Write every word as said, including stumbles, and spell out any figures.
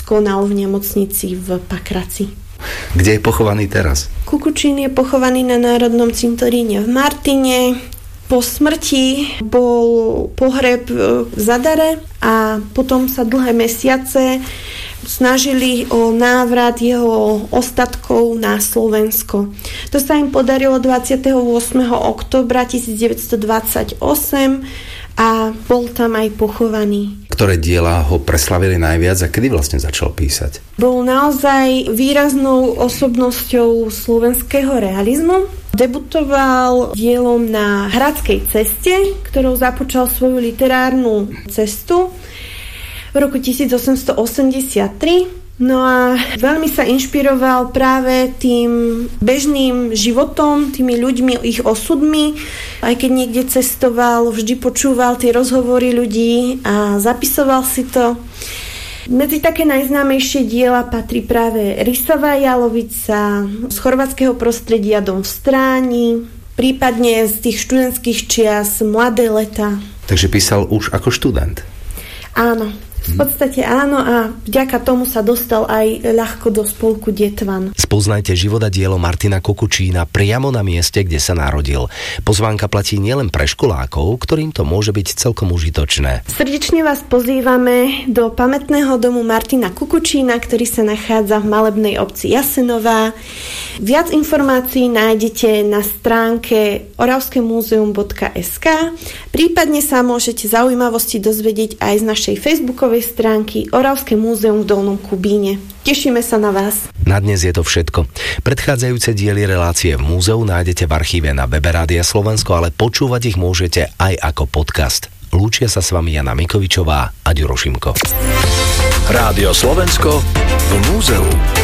skonal v nemocnici v Pakraci. Kde je pochovaný teraz? Kukučín je pochovaný na Národnom cintoríne v Martine. Po smrti bol pohreb v Zadare a potom sa dlhé mesiace snažili o návrat jeho ostatkov na Slovensko. To sa im podarilo dvadsiateho ôsmeho októbra tisícdeväťstodvadsaťosem a bol tam aj pochovaný. Ktoré diela ho preslavili najviac a kedy vlastne začal písať? Bol naozaj výraznou osobnosťou slovenského realizmu. Debutoval dielom Na Hradskej ceste, ktorou započal svoju literárnu cestu v roku tisícosemstoosemdesiattri. No a veľmi sa inšpiroval práve tým bežným životom, tými ľuďmi, ich osudmi. Aj keď niekde cestoval, vždy počúval tie rozhovory ľudí a zapisoval si to. Medzi také najznámejšie diela patrí práve Rysová jalovica, z chorvátskeho prostredia Dom v Stráni, prípadne z tých študentských čias Mladé leta. Takže písal už ako študent? Áno. V podstate áno a vďaka tomu sa dostal aj ľahko do spolku Detvan. Spoznajte život a dielo Martina Kukučína priamo na mieste, kde sa narodil. Pozvánka platí nielen pre školákov, ktorým to môže byť celkom užitočné. Srdečne vás pozývame do pamätného domu Martina Kukučína, ktorý sa nachádza v malebnej obci Jasenová. Viac informácií nájdete na stránke oravskemúzeum bodka es ká. Prípadne sa môžete zaujímavosti dozvedieť aj z našej facebookovej stránky Oravské múzeum v Dolnom Kubíne. Tešíme sa na vás. Na dnes je to všetko. Predchádzajúce diely relácie v múzeu nájdete v archíve na webe Rádia Slovensko, ale počúvať ich môžete aj ako podcast. Lúčia sa s vami Jana Mikovičová a Ďuro Šimko. Rádio Slovensko v múzeu.